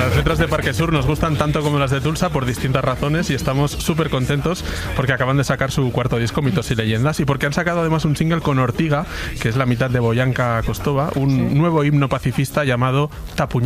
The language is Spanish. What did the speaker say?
Las letras de Parque Sur nos gustan tanto como las de Tulsa por distintas razones y estamos súper contentos porque acaban de sacar su cuarto disco, Mitos y Leyendas, y porque han sacado además un single con Ortiga, que es la mitad de Boyanka Kostova, un nuevo himno pacifista llamado Tapuña.